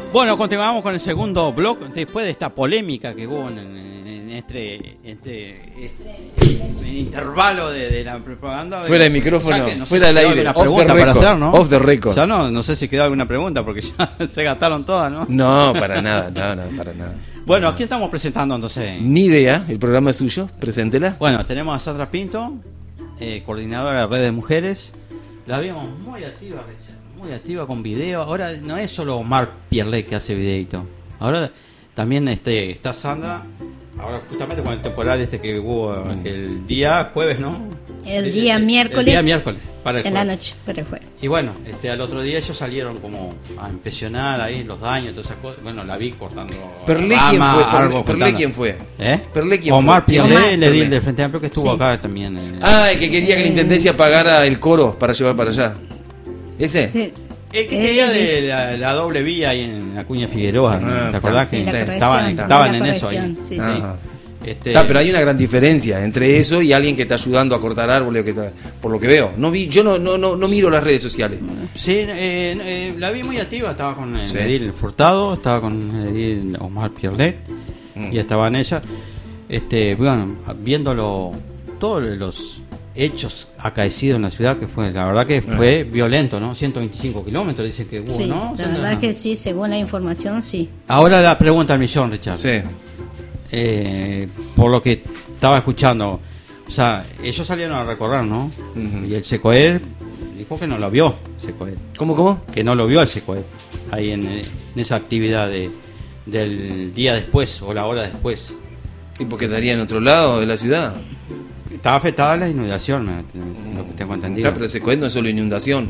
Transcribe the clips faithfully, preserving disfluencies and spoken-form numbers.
Bueno, continuamos con el segundo blog, después de esta polémica que hubo en, en, en este, este, este en intervalo de, de la propaganda. Fuera de micrófono, que no fuera sé del si aire, off off the para record, hacer, ¿no? off the record. Ya no, no sé si quedó alguna pregunta porque ya se gastaron todas, ¿no? No, para nada, no, no, para nada. Bueno, ¿a quién estamos presentando entonces? Ni idea, el programa es suyo, preséntela. Bueno, tenemos a Sandra Pinto, eh, coordinadora de Red de Mujeres. La vimos muy activa, muy activa con video. Ahora no es solo Omar Pierlet que hace videito. Ahora también este está Sandra. Ahora justamente con el temporal este que hubo el día jueves, ¿no? El día el, miércoles. El día miércoles. Para el en jueves. la noche, para el jueves. Y bueno, este al otro día ellos salieron como a impresionar ahí los daños, todas esas cosas. Bueno, la vi cortando. ¿Perlé quién fue? Perlé, Perlé quién fue? ¿Eh? Perlé quién Omar fue? Pierlet, le di el del Frente Amplio que estuvo sí. acá también. Eh. Ah, el que quería que la intendencia pagara el coro para llevar para allá. ¿Ese? Sí. El que quería de la, la doble vía ahí en Acuña Figueroa, ¿no? ¿Te acordás sí, que estaban, estaban en eso ahí? Sí, sí. Este... Está, pero hay una gran diferencia entre eso y alguien que está ayudando a cortar árboles, que está, por lo que veo. No vi, yo no, no, no, no miro las redes sociales. Sí, eh, eh, la vi muy activa, estaba con el sí. Edil Furtado, estaba con Edil Omar Pierlet mm. y estaban ellas, este, bueno, viéndolo todos los hechos acaecidos en la ciudad, que fue, la verdad que fue ah. violento, ¿no? ciento veinticinco kilómetros dice que hubo, sí, ¿no? La verdad no. que sí, según la información, sí. Ahora la pregunta al millón, Richard. Sí. Eh, por lo que estaba escuchando, o sea, ellos salieron a recorrer, ¿no? Uh-huh. Y el SECOED dijo que no lo vio, SECOED. ¿Cómo, cómo? Que no lo vio el SECOED ahí en, en esa actividad de, del día después o la hora después. ¿Y por qué estaría en otro lado de la ciudad? Estaba afectada la inundación, es lo que tengo entendido. Claro, pero el SECOED no es solo inundación.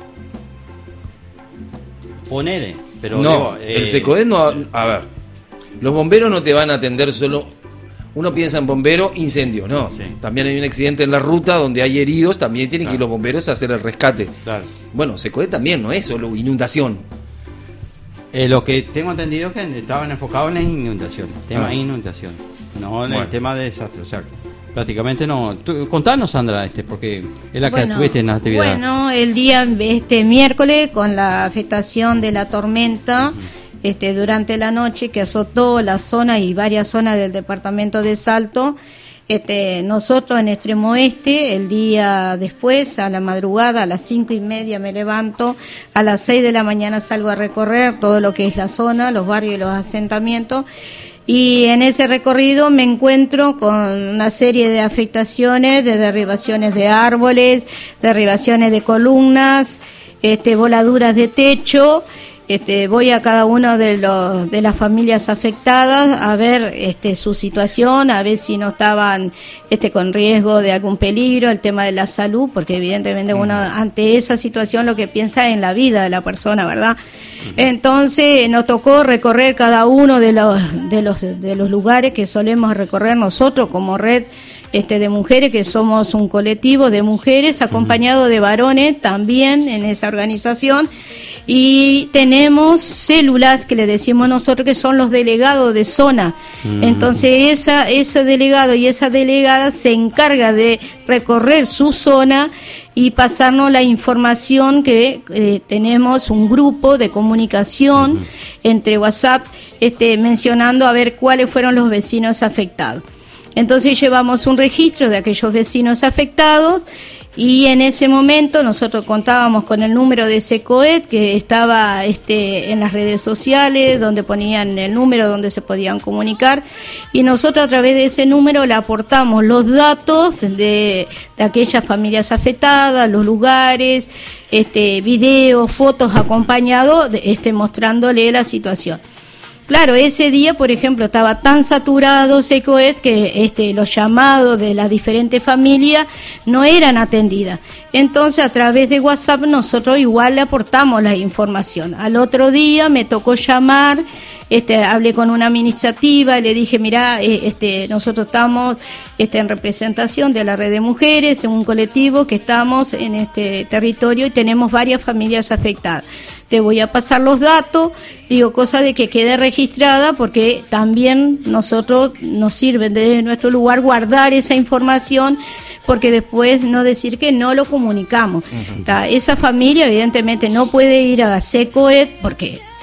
Ponele, pero no, digo, eh, el SECOED no, a ver. Los bomberos no te van a atender solo. Uno piensa en bombero, incendio, no. Sí. También hay un accidente en la ruta donde hay heridos, también tienen claro. que ir los bomberos a hacer el rescate. Claro. Bueno, SECOED también no es solo inundación. Eh, lo que tengo entendido es que estaban enfocados en la inundación, tema ah. inundación, no en bueno. el tema de desastre. O sea, prácticamente no. Tú, contanos, Sandra, este, porque es la bueno, que estuviste en la actividad. Bueno, el día este miércoles con la afectación de la tormenta. Uh-huh. Este, durante la noche que azotó la zona y varias zonas del departamento de Salto, este, nosotros en extremo oeste, el día después, a la madrugada, a las cinco y media me levanto, a las seis de la mañana salgo a recorrer todo lo que es la zona, los barrios y los asentamientos, y en ese recorrido me encuentro con una serie de afectaciones, de derribaciones de árboles, derribaciones de columnas, este, voladuras de techo. Este, voy a cada uno de los de las familias afectadas a ver este su situación, a ver si no estaban este con riesgo de algún peligro, el tema de la salud, porque evidentemente uh-huh. uno ante esa situación lo que piensa es en la vida de la persona, ¿verdad? Uh-huh. Entonces nos tocó recorrer cada uno de los de los de los lugares que solemos recorrer nosotros como red este de mujeres, que somos un colectivo de mujeres acompañado uh-huh. de varones también en esa organización. Y tenemos células que le decimos nosotros que son los delegados de zona. Mm. Entonces esa ese delegado y esa delegada se encarga de recorrer su zona y pasarnos la información que eh, tenemos un grupo de comunicación uh-huh. entre WhatsApp este mencionando a ver cuáles fueron los vecinos afectados. Entonces llevamos un registro de aquellos vecinos afectados. Y en ese momento nosotros contábamos con el número de SECOED que estaba este, en las redes sociales, donde ponían el número donde se podían comunicar, y nosotros a través de ese número le aportamos los datos de, de aquellas familias afectadas, los lugares, este, videos, fotos acompañados, de, este, mostrándole la situación. Claro, ese día, por ejemplo, estaba tan saturado SECOED que este, los llamados de las diferentes familias no eran atendidas. Entonces, a través de WhatsApp nosotros igual le aportamos la información. Al otro día me tocó llamar, este, hablé con una administrativa y le dije, mirá, este, nosotros estamos este, en representación de la Red de Mujeres, en un colectivo que estamos en este territorio y tenemos varias familias afectadas. Te voy a pasar los datos, digo, cosa de que quede registrada, porque también nosotros nos sirven desde nuestro lugar guardar esa información, porque después no decir que no lo comunicamos. Uh-huh. Esa familia evidentemente no puede ir a SECOED porque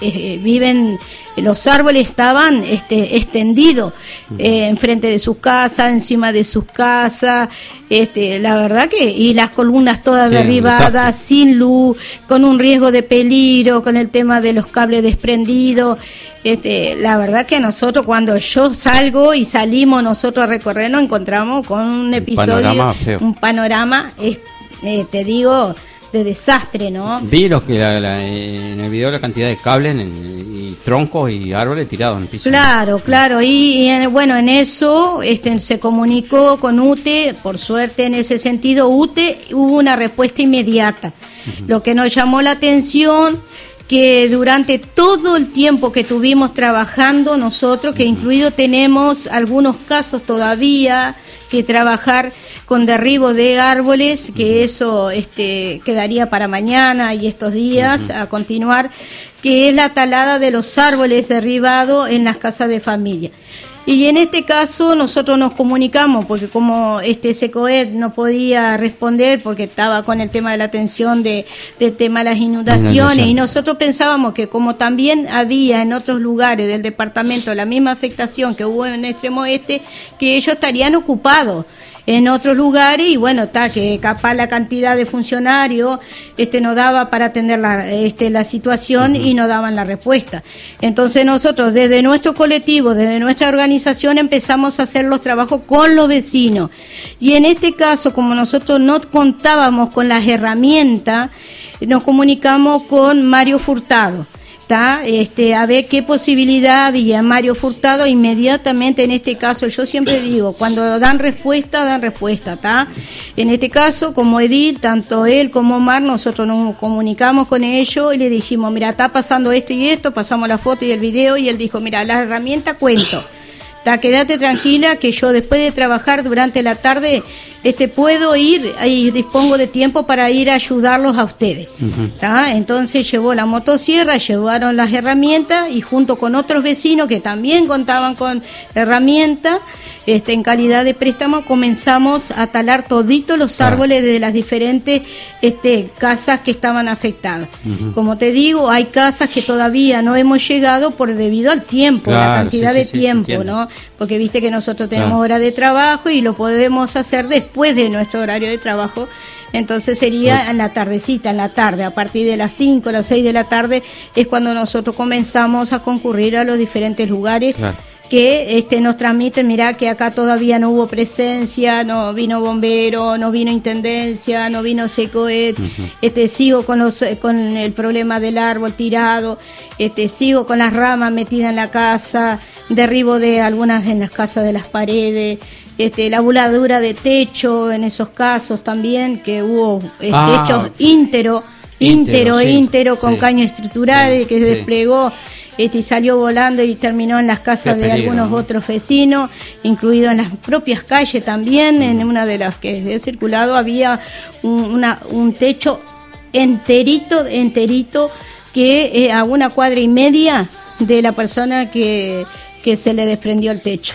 eh, viven, los árboles estaban este, extendidos eh, enfrente de sus casas, encima de sus casas, este, la verdad que, y las columnas todas sí, derribadas, sin luz, con un riesgo de peligro, con el tema de los cables desprendidos. Este, la verdad que nosotros cuando yo salgo y salimos nosotros a recorrer nos encontramos con un episodio, un panorama, un panorama eh, eh, te digo, de desastre, ¿no? Vi los que la, la, en el video la cantidad de cables en, y troncos y árboles tirados en el piso. Claro, claro, y, y en, bueno, en eso este, se comunicó con U T E, por suerte en ese sentido U T E hubo una respuesta inmediata. Uh-huh. Lo que nos llamó la atención que durante todo el tiempo que tuvimos trabajando nosotros, que incluido tenemos algunos casos todavía que trabajar con derribo de árboles, que eso este, quedaría para mañana y estos días uh-huh. a continuar, que es la talada de los árboles derribados en las casas de familia. Y en este caso nosotros nos comunicamos, porque como este SECOED no podía responder porque estaba con el tema de la atención de, del tema de las inundaciones, Inundación. y nosotros pensábamos que como también había en otros lugares del departamento la misma afectación que hubo en el extremo oeste, que ellos estarían ocupados en otros lugares y bueno, está que capaz la cantidad de funcionarios este no daba para atender la este la situación uh-huh. y no daban la respuesta. Entonces nosotros desde nuestro colectivo, desde nuestra organización empezamos a hacer los trabajos con los vecinos. Y en este caso, como nosotros no contábamos con las herramientas, nos comunicamos con Mario Furtado. Este, a ver qué posibilidad había. Mario Furtado inmediatamente, en este caso, yo siempre digo, cuando dan respuesta, dan respuesta, ¿tá? En este caso, como Edith, tanto él como Omar, nosotros nos comunicamos con ellos y le dijimos, mira, está pasando esto y esto, pasamos la foto y el video, y él dijo, mira, la herramienta cuento. Ta, quédate tranquila que yo después de trabajar durante la tarde este puedo ir y dispongo de tiempo para ir a ayudarlos a ustedes. Uh-huh. Ta, entonces llevó la motosierra, llevaron las herramientas y junto con otros vecinos que también contaban con herramientas, este, en calidad de préstamo comenzamos a talar toditos los árboles de las diferentes este, casas que estaban afectadas. Uh-huh. Como te digo, hay casas que todavía no hemos llegado por debido al tiempo, claro, la cantidad sí, de sí, tiempo, sí, ¿no? Porque viste que nosotros tenemos claro. hora de trabajo y lo podemos hacer después de nuestro horario de trabajo. Entonces sería en la tardecita, en la tarde, a partir de las cinco, las seis de la tarde es cuando nosotros comenzamos a concurrir a los diferentes lugares. Claro. Que este, nos transmiten, mirá que acá todavía no hubo presencia, no vino bombero, no vino intendencia, no vino SECOED, uh-huh. este, sigo con, los, con el problema del árbol tirado, este, sigo con las ramas metidas en la casa, derribo de algunas en las casas de las paredes, este, la voladura de techo en esos casos también, que hubo este, ah, techos íntero, íntero, íntero, sí, íntero con sí, caños estructurales sí, que se sí. desplegó. Este, y salió volando y terminó en las casas Qué de peligro, algunos ¿no? otros vecinos, incluido en las propias calles también. Mm. En una de las que he circulado había un, una, un techo enterito, enterito, que eh, a una cuadra y media de la persona que, que se le desprendió el techo.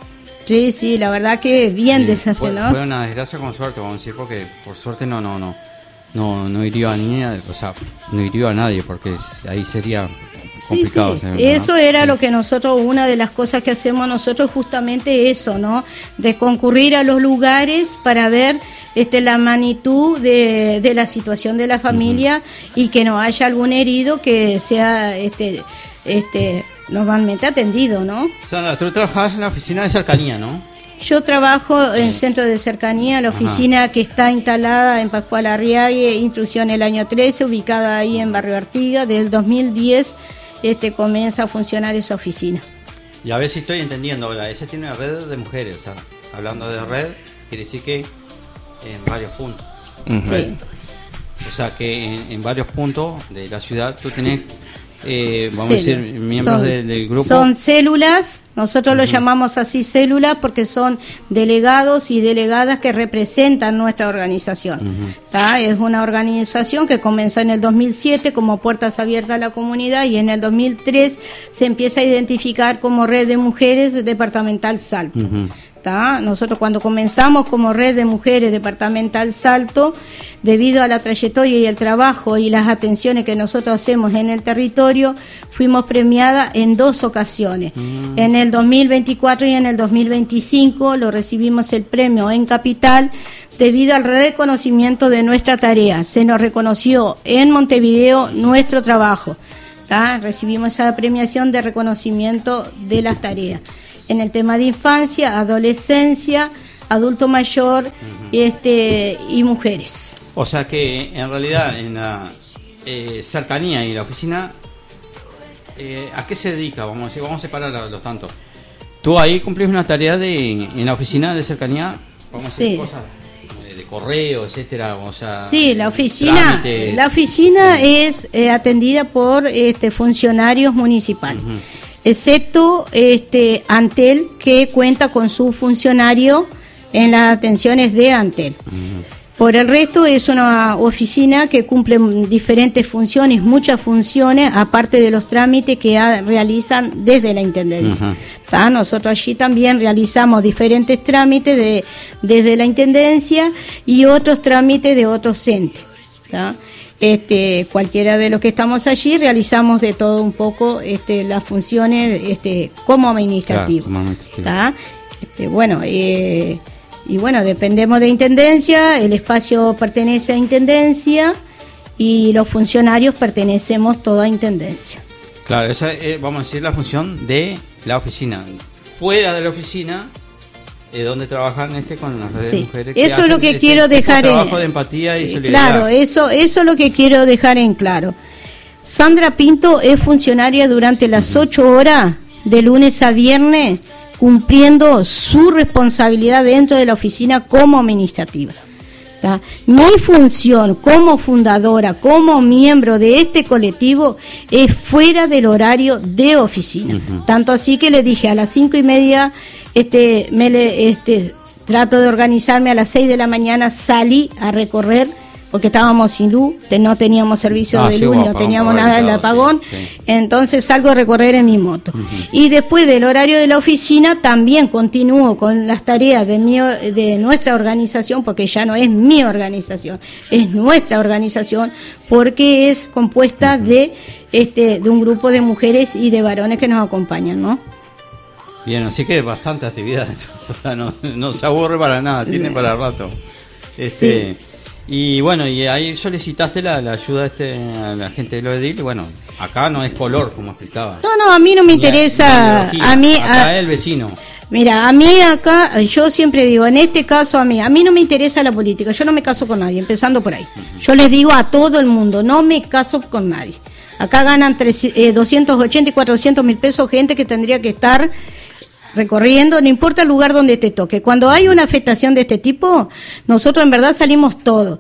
Sí, sí, la verdad que bien sí, desastre, fue, ¿no? Fue una desgracia con suerte, vamos a decir, porque por suerte no, no, no, no, no hirió a niña, o sea, no hirió a nadie, porque ahí sería... Sí, sí. Eso era sí. lo que nosotros, una de las cosas que hacemos nosotros, justamente eso, ¿no? De concurrir a los lugares para ver este la magnitud de, de la situación de la familia uh-huh. y que no haya algún herido que sea este este normalmente atendido, ¿no? Sandra, tú trabajas en la oficina de cercanía, ¿no? Yo trabajo en el centro de cercanía, la oficina Ajá. que está instalada en Pascual Arriague, instrucción el año trece, ubicada ahí en Barrio Artigas. Desde el dos mil diez este, comienza a funcionar esa oficina. Y a ver si estoy entendiendo ahora, esa tiene una red de mujeres, o sea, hablando de red, quiere decir que en varios puntos. Uh-huh. Sí. O sea que en, en varios puntos de la ciudad tú tenés... Eh, vamos Célula. a decir miembros son, de, del grupo. Son células, nosotros uh-huh. lo llamamos así células porque son delegados y delegadas que representan nuestra organización. Uh-huh. Es una organización que comenzó en el dos mil siete como Puertas Abiertas a la Comunidad y en el dos mil tres se empieza a identificar como Red de Mujeres Departamental Salto. Uh-huh. ¿tá? Nosotros cuando comenzamos como Red de Mujeres Departamental Salto, debido a la trayectoria y el trabajo y las atenciones que nosotros hacemos en el territorio, fuimos premiadas en dos ocasiones. Mm. En el dos mil veinticuatro y en el dos mil veinticinco lo recibimos el premio en Capital debido al reconocimiento de nuestra tarea. Se nos reconoció en Montevideo nuestro trabajo. ¿tá? Recibimos esa premiación de reconocimiento de las tareas. En el tema de infancia, adolescencia, adulto mayor uh-huh. este, y mujeres. O sea que en realidad en la eh, cercanía y la oficina, eh, ¿a qué se dedica? Vamos a decir, vamos a separar los tantos. Tú ahí cumplís una tarea de en la oficina de cercanía, vamos a decir sí. cosas de correo, etcétera, o sea, sí, la oficina, trámites. La oficina uh-huh. es eh, atendida por este funcionarios municipales. Uh-huh. Excepto este Antel, que cuenta con su funcionario en las atenciones de Antel. Uh-huh. Por el resto es una oficina que cumple diferentes funciones, muchas funciones, aparte de los trámites que ha, realizan desde la Intendencia. Uh-huh. ¿tá? Nosotros allí también realizamos diferentes trámites de, desde la Intendencia y otros trámites de otros entes. ¿tá? Este, cualquiera de los que estamos allí realizamos de todo un poco este, las funciones este, como administrativo. Claro, como administrativo. Este, bueno, eh, y bueno, dependemos de Intendencia, el espacio pertenece a Intendencia y los funcionarios pertenecemos toda a Intendencia. Claro, esa es, vamos a decir, la función de la oficina. Fuera de la oficina, eh, donde trabajan este con las redes sí. de mujeres. Eso es lo que este, quiero este dejar trabajo en de empatía y solidaridad. Claro, eso, eso es lo que quiero dejar en claro. Sandra Pinto es funcionaria durante las ocho uh-huh. horas de lunes a viernes, cumpliendo su responsabilidad dentro de la oficina como administrativa. ¿tá? Mi función como fundadora, como miembro de este colectivo, es fuera del horario de oficina. Uh-huh. Tanto así que le dije a las cinco y media, este, me le, este, trato de organizarme a las seis de la mañana, salí a recorrer, porque estábamos sin luz, no teníamos servicio ah, de luz, sí, no teníamos nada del apagón, sí, sí. Entonces salgo a recorrer en mi moto. Uh-huh. Y después del horario de la oficina también continúo con las tareas de, mi, de nuestra organización, porque ya no es mi organización, es nuestra organización, porque es compuesta uh-huh. de, este, de un grupo de mujeres y de varones que nos acompañan, ¿no? Bien, así que bastante actividad, no, no se aburre para nada, tiene para rato. Este, sí. Y bueno, y ahí solicitaste la, la ayuda este, a la gente de lo edil, y bueno, acá no es color, como explicaba. No, no, a mí no me ni interesa, a, a mí... Acá a, es el vecino. Mira, a mí acá, yo siempre digo, en este caso a mí, a mí no me interesa la política, yo no me caso con nadie, empezando por ahí. Uh-huh. Yo les digo a todo el mundo, no me caso con nadie. Acá ganan tres, eh, doscientos ochenta y cuatrocientos mil pesos gente que tendría que estar recorriendo, no importa el lugar donde te toque. Cuando hay una afectación de este tipo, nosotros en verdad salimos todos.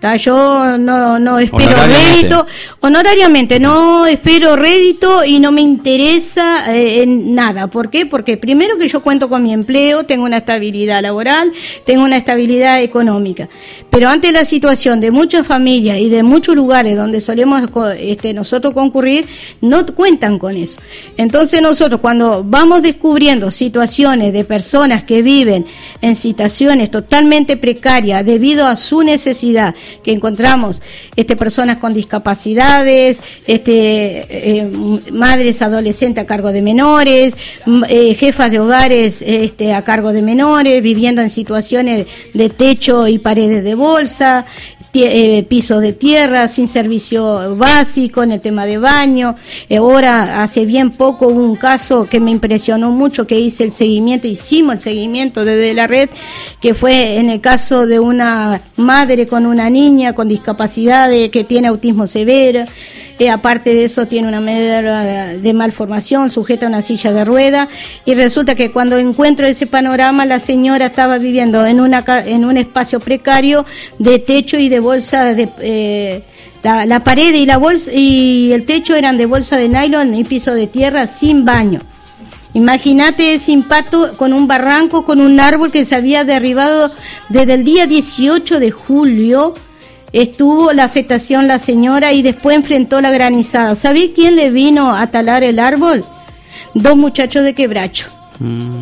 Yo no, no espero rédito, honorariamente no espero rédito y no me interesa eh, en nada. ¿Por qué? Porque primero que yo cuento con mi empleo, tengo una estabilidad laboral, tengo una estabilidad económica. Pero ante la situación de muchas familias y de muchos lugares donde solemos este, nosotros concurrir, no cuentan con eso. Entonces nosotros cuando vamos descubriendo situaciones de personas que viven en situaciones totalmente precarias debido a su necesidad, que encontramos este personas con discapacidades, este eh, madres adolescentes a cargo de menores, eh, jefas de hogares este a cargo de menores, viviendo en situaciones de techo y paredes de bolsa, eh, pisos de tierra, sin servicio básico en el tema de baño. Eh, ahora, hace bien poco hubo un caso que me impresionó mucho, que hice el seguimiento, hicimos el seguimiento desde la red, que fue en el caso de una madre con una niña con discapacidad de, que tiene autismo severo. Eh, aparte de eso tiene una medida de malformación, sujeta a una silla de rueda, y resulta que cuando encuentro ese panorama, la señora estaba viviendo en una en un espacio precario de techo y de bolsa de eh, la, la pared y la bolsa y el techo eran de bolsa de nylon y piso de tierra sin baño. Imagínate ese impacto con un barranco, con un árbol que se había derribado desde el día dieciocho de julio. Estuvo la afectación la señora y después enfrentó la granizada. ¿Sabés quién le vino a talar el árbol? Dos muchachos de Quebracho. Mm.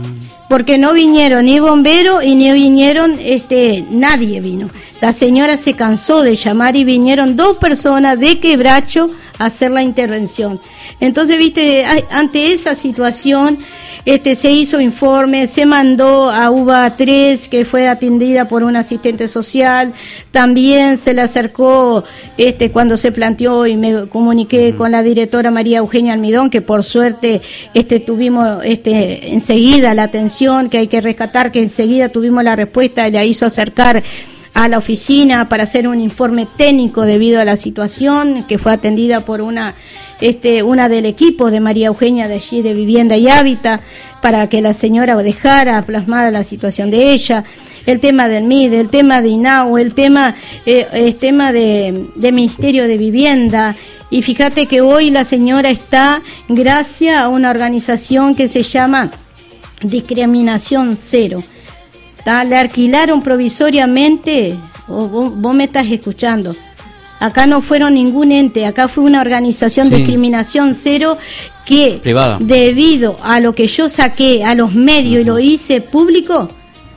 porque no vinieron ni bomberos y ni vinieron, este, nadie vino. La señora se cansó de llamar y vinieron dos personas de Quebracho a hacer la intervención. Entonces, viste, ante esa situación, este, se hizo informe, se mandó a U B A tres, que fue atendida por un asistente social, también se le acercó, este, cuando se planteó, y me comuniqué uh-huh. con la directora María Eugenia Almidón, que por suerte, este, tuvimos, este, enseguida la atención, que hay que rescatar, que enseguida tuvimos la respuesta, y la hizo acercar a la oficina para hacer un informe técnico debido a la situación, que fue atendida por una este una del equipo de María Eugenia de allí de Vivienda y Hábitat, para que la señora dejara plasmada la situación de ella, el tema del M I D, el tema de INAU, el tema eh, el tema de, de Ministerio de Vivienda. Y fíjate que hoy la señora está gracias a una organización que se llama Discriminación Cero. ¿Tá? Le alquilaron provisoriamente, oh, vos, vos me estás escuchando, acá no fueron ningún ente, acá fue una organización de sí. Discriminación Cero que privada, debido a lo que yo saqué a los medios uh-huh. y lo hice público,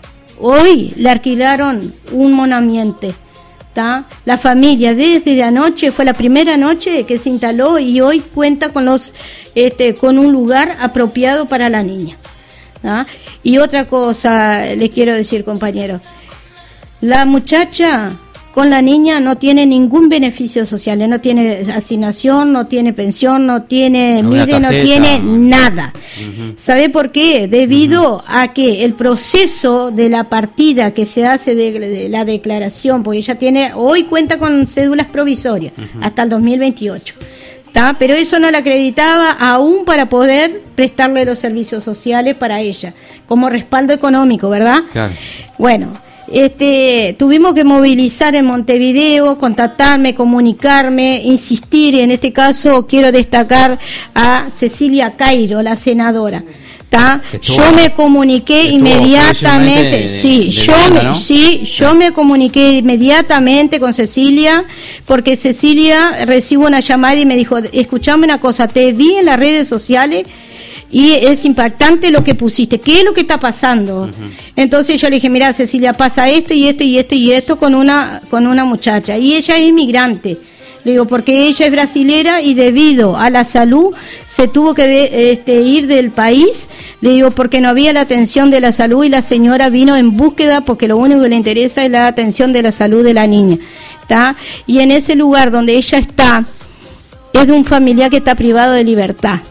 hoy le alquilaron un monoambiente. ¿Tá? La familia desde anoche, fue la primera noche que se instaló y hoy cuenta con los este, con un lugar apropiado para la niña. ¿Ah? Y otra cosa les quiero decir, compañeros, la muchacha con la niña no tiene ningún beneficio social, no tiene asignación, no tiene pensión, no tiene M I D E, no tiene nada. Uh-huh. ¿Sabe por qué? Debido uh-huh. a que el proceso de la partida que se hace de, de la declaración, porque ella tiene, hoy cuenta con cédulas provisorias uh-huh. hasta el dos mil veintiocho. ¿Tá? Pero eso no la acreditaba aún para poder prestarle los servicios sociales para ella, como respaldo económico, ¿verdad? Claro. Bueno, este, tuvimos que movilizar en Montevideo, contactarme, comunicarme, insistir, y en este caso quiero destacar a Cecilia Cairo, la senadora. ¿Tá? Yo me comuniqué inmediatamente, de, sí, de yo vida, me, ¿no? sí, yo sí. me comuniqué inmediatamente con Cecilia, porque Cecilia recibo una llamada y me dijo, escuchame una cosa, te vi en las redes sociales y es impactante lo que pusiste, ¿qué es lo que está pasando? Uh-huh. Entonces yo le dije, mira, Cecilia, pasa esto y esto y esto y esto con una con una muchacha, y ella es inmigrante. Le digo, porque ella es brasilera y debido a la salud se tuvo que de, este, ir del país. Le digo, porque no había la atención de la salud y la señora vino en búsqueda porque lo único que le interesa es la atención de la salud de la niña. ¿Tá? Y en ese lugar donde ella está, es de un familiar que está privado de libertad.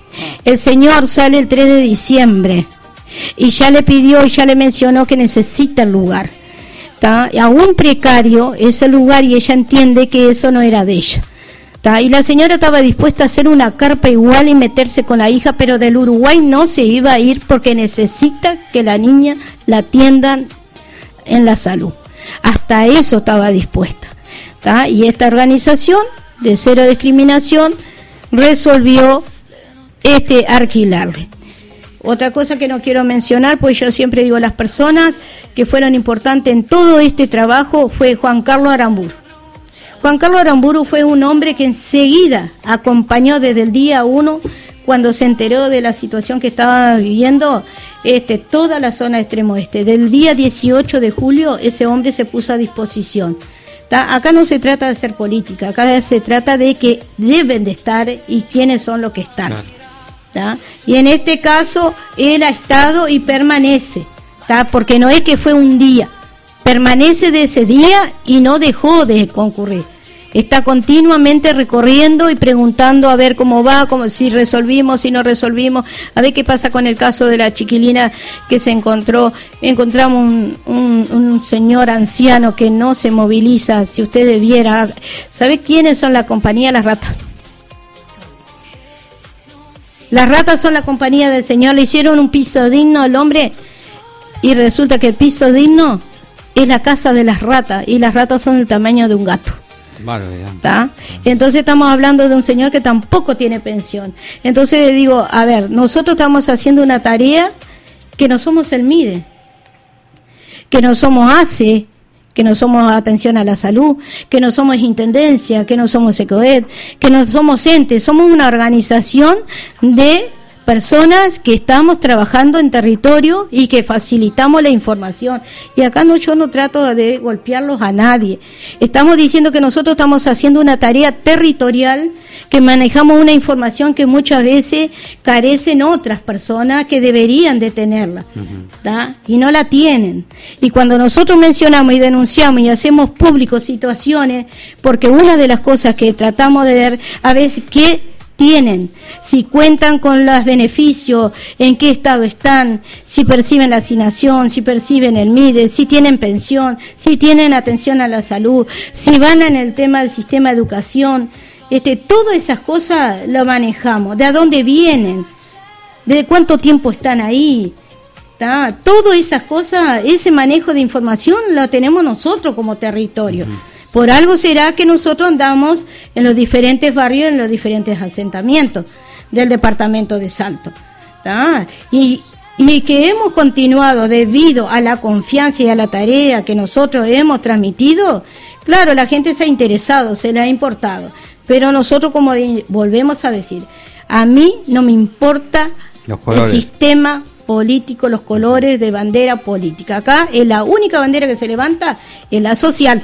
El señor sale el tres de diciembre y ya le pidió y ya le mencionó que necesita el lugar. ¿Tá? Aún precario es el lugar y ella entiende que eso no era de ella. ¿Tá? Y la señora estaba dispuesta a hacer una carpa igual y meterse con la hija, pero del Uruguay no se iba a ir porque necesita que la niña la atiendan en la salud. Hasta eso estaba dispuesta. ¿Tá? Y esta organización de Cero Discriminación resolvió este alquilarle. Otra cosa que no quiero mencionar, pues yo siempre digo, las personas que fueron importantes en todo este trabajo fue Juan Carlos Aramburu. Juan Carlos Aramburu fue un hombre que enseguida acompañó desde el día uno, cuando se enteró de la situación que estaba viviendo este, toda la zona extremo oeste. Del día dieciocho de julio, ese hombre se puso a disposición. ¿Tá? Acá no se trata de hacer política, acá se trata de que deben de estar y quiénes son los que están. Claro. ¿Tá? Y en este caso él ha estado y permanece, ¿tá? Porque no es que fue un día, permanece de ese día y no dejó de concurrir, está continuamente recorriendo y preguntando a ver cómo va, cómo, si resolvimos, si no resolvimos, a ver qué pasa con el caso de la chiquilina que se encontró, encontramos un, un, un señor anciano que no se moviliza. Si ustedes vieran, ¿sabe quiénes son la compañía? Las ratas. Las ratas son la compañía del señor. Le hicieron un piso digno al hombre y resulta que el piso digno es la casa de las ratas y las ratas son del tamaño de un gato. ¿Tá? Entonces estamos hablando de un señor que tampoco tiene pensión. Entonces digo, a ver, nosotros estamos haciendo una tarea que no somos el M I D E, que no somos A C E, que no somos atención a la salud, que no somos intendencia, que no somos ECOED, que no somos entes, somos una organización de personas que estamos trabajando en territorio y que facilitamos la información. Y acá no, yo no trato de golpearlos a nadie. Estamos diciendo que nosotros estamos haciendo una tarea territorial, que manejamos una información que muchas veces carecen otras personas que deberían de tenerla, ¿tá? Y no la tienen. Y cuando nosotros mencionamos y denunciamos y hacemos público situaciones, porque una de las cosas que tratamos de ver a veces que tienen, si cuentan con los beneficios, en qué estado están, si perciben la asignación, si perciben el M I D E, si tienen pensión, si tienen atención a la salud, si van en el tema del sistema de educación, este, todas esas cosas lo manejamos, de a dónde vienen, de cuánto tiempo están ahí, ¿tá? Todas esas cosas, ese manejo de información lo tenemos nosotros como territorio. Uh-huh. Por algo será que nosotros andamos en los diferentes barrios, en los diferentes asentamientos del departamento de Salto, ¿tá? Y, y que hemos continuado debido a la confianza y a la tarea que nosotros hemos transmitido. Claro, la gente se ha interesado, se le ha importado, pero nosotros, como de, volvemos a decir, a mí no me importa el sistema político, los colores de bandera política. Acá es la única bandera que se levanta, es la social.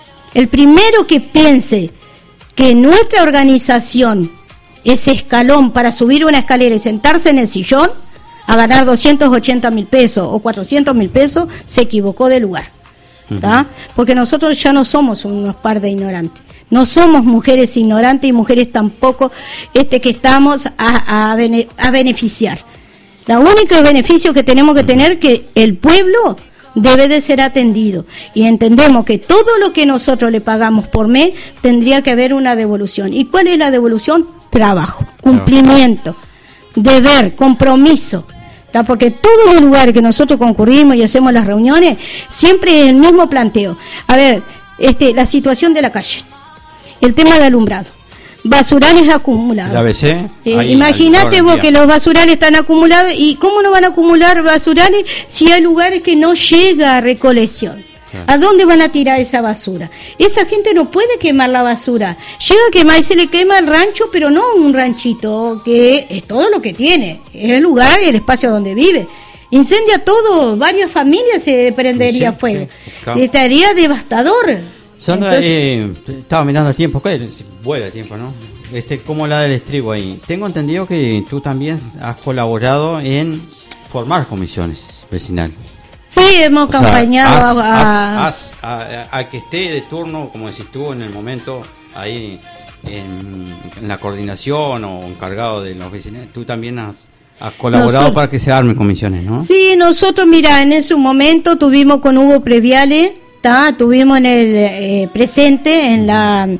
El primero que piense que nuestra organización es escalón para subir una escalera y sentarse en el sillón a ganar doscientos ochenta mil pesos o cuatrocientos mil pesos, se equivocó de lugar, ¿tá? Uh-huh. Porque nosotros ya no somos unos par de ignorantes, no somos mujeres ignorantes y mujeres tampoco este que estamos a, a, bene, a beneficiar. La única beneficio que tenemos que tener es que el pueblo debe de ser atendido, y entendemos que todo lo que nosotros le pagamos por mes tendría que haber una devolución. ¿Y cuál es la devolución? Trabajo, cumplimiento, deber, compromiso, ¿tá? Porque todos los lugares que nosotros concurrimos y hacemos las reuniones siempre es el mismo planteo. A ver, este, la situación de la calle, el tema de alumbrado, basurales acumulados. ¿La A B C? Eh, Imagínate vos que los basurales están acumulados, y cómo no van a acumular basurales si hay lugares que no llega a recolección. Claro. ¿A dónde van a tirar esa basura? Esa gente no puede quemar la basura. Llega a quemar y se le quema el rancho, pero no un ranchito, que es todo lo que tiene. Es el lugar, el espacio donde vive. Incendia todo, varias familias se prendería sí, sí, fuego. Sí, claro. Estaría devastador. Sandra, Entonces, eh, estaba mirando el tiempo, vuela el tiempo, ¿no? Este, como la del estribo ahí. Tengo entendido que tú también has colaborado en formar comisiones vecinales. Sí, hemos o acompañado sea, has, a, has, has, a, a que esté de turno, como decís tú, en el momento ahí en, en la coordinación o encargado de los vecinos. Tú también has, has colaborado nosotros, para que se armen comisiones, ¿no? Sí, nosotros, mira, en ese momento tuvimos con Hugo Previale. ¿Tá? Tuvimos en el eh, presente en la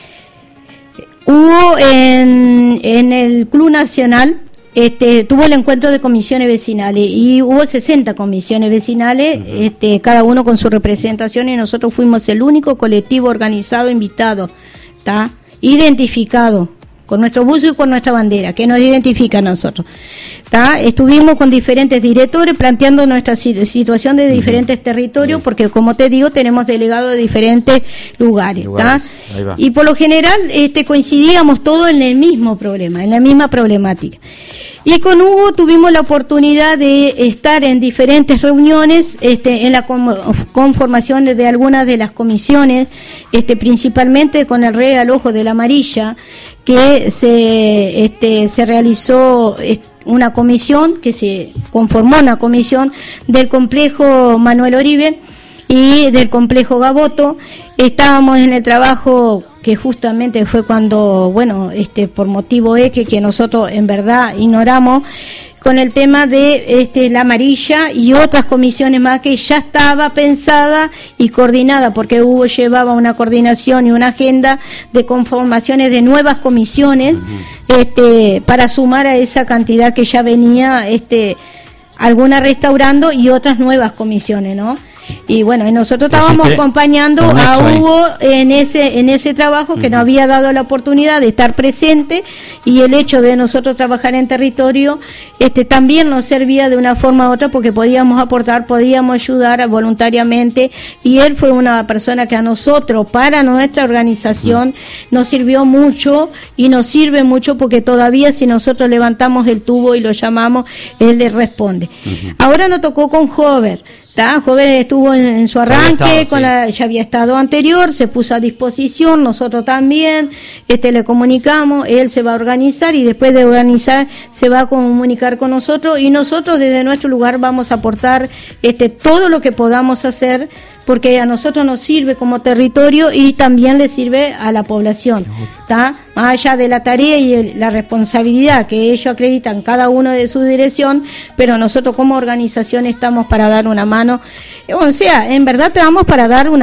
hubo en, en el Club Nacional este tuvo el encuentro de comisiones vecinales y hubo sesenta comisiones vecinales, uh-huh. este cada uno con su representación, y nosotros fuimos el único colectivo organizado invitado, ¿tá? Identificado con nuestro buzo y con nuestra bandera, que nos identifica a nosotros, ¿tá? Estuvimos con diferentes directores planteando nuestra situación de diferentes uh-huh. territorios, uh-huh. porque como te digo, tenemos delegados de diferentes lugares, lugares. ¿tá? Y por lo general este coincidíamos todos en el mismo problema, en la misma problemática. Y con Hugo tuvimos la oportunidad de estar en diferentes reuniones, este, en la conformación de algunas de las comisiones, este, principalmente con el realojo de la amarilla, que se, este, se realizó una comisión, que se conformó una comisión del complejo Manuel Oribe y del complejo Gaboto. Estábamos en el trabajo que justamente fue cuando, bueno, este por motivo X que nosotros en verdad ignoramos, con el tema de este la amarilla y otras comisiones más que ya estaba pensada y coordinada, porque Hugo llevaba una coordinación y una agenda de conformaciones de nuevas comisiones, uh-huh. este para sumar a esa cantidad que ya venía, este algunas restaurando y otras nuevas comisiones, ¿no? Y bueno, y nosotros estábamos acompañando a Hugo en ese en ese trabajo que uh-huh. nos había dado la oportunidad de estar presente, y el hecho de nosotros trabajar en territorio este también nos servía de una forma u otra, porque podíamos aportar, podíamos ayudar voluntariamente, y él fue una persona que a nosotros, para nuestra organización, uh-huh. nos sirvió mucho y nos sirve mucho, porque todavía si nosotros levantamos el tubo y lo llamamos, él le responde. Uh-huh. Ahora nos tocó con Jover. ¿Tá? Joven estuvo en, en su arranque, estado, con sí. la, ya había estado anterior, se puso a disposición, nosotros también, este le comunicamos, él se va a organizar, y después de organizar se va a comunicar con nosotros, y nosotros desde nuestro lugar vamos a aportar este todo lo que podamos hacer, porque a nosotros nos sirve como territorio y también le sirve a la población, ¿tá? Más allá de la tarea y el, la responsabilidad que ellos acreditan cada uno de su dirección, pero nosotros como organización estamos para dar una mano, o sea, en verdad estamos para dar una